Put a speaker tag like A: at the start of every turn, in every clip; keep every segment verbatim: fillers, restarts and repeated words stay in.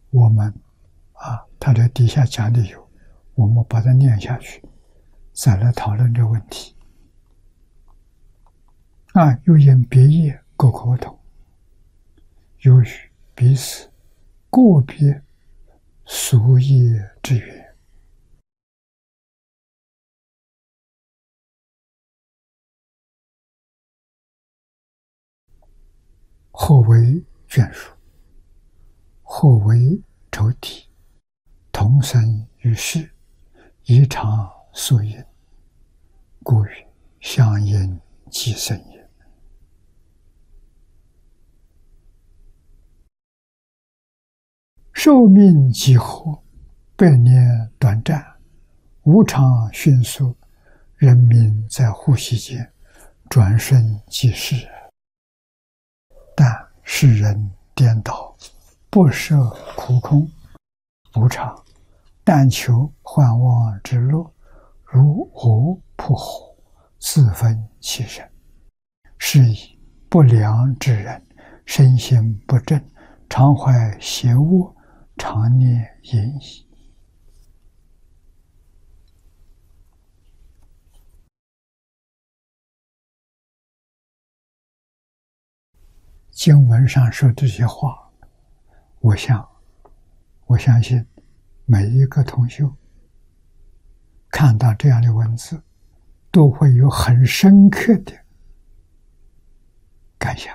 A: 我们啊，他这底下讲的有，我们把它念下去，再来讨论这个问题。啊，又因别业各可不同，有与彼此个别俗业之缘，或为眷属，或为仇敌，同生于世，一常宿因，故曰相应即生也。寿命几何，百年短暂，无常迅速，人命在呼吸间，转瞬即逝。但世人颠倒，不舍苦空，无常，但求幻妄之乐，如火扑火，自焚其身。是以不良之人，身心不正，常怀邪恶，常念淫逸。经文上说这些话，我想，我相信每一个同学看到这样的文字，都会有很深刻的感想。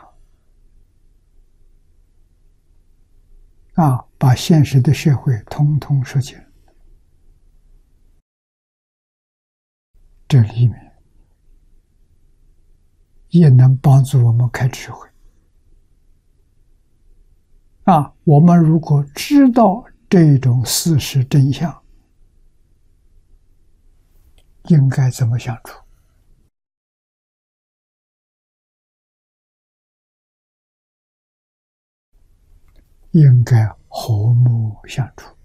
A: 啊，把现实的社会通通说尽了。这里面也能帮助我们开智慧。啊，我们如果知道这种事实真相，应该怎么相处？应该和睦相处。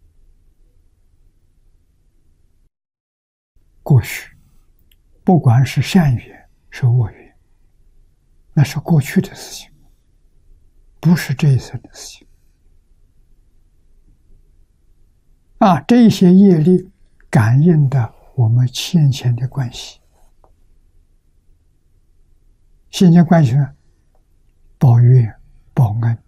A: 过去，不管是善缘是恶缘，那是过去的事情，不是这一生的事情。啊，这些业力感应的我们先前的关系，先前关系呢，报怨报恩。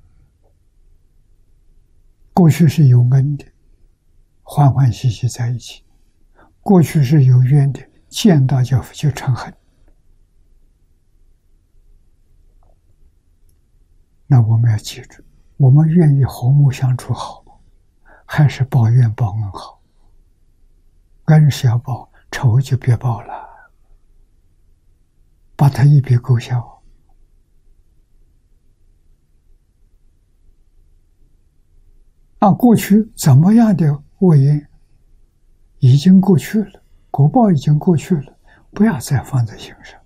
A: 过去是有恩的，欢欢喜喜在一起；过去是有冤的，见到就就嗔恨。那我们要记住，我们愿意和睦相处好，还是报怨报恩好？恩是要报，仇就别报了，把它一笔勾销。啊，过去怎么样的恶因已经过去了，果报已经过去了，不要再放在心上。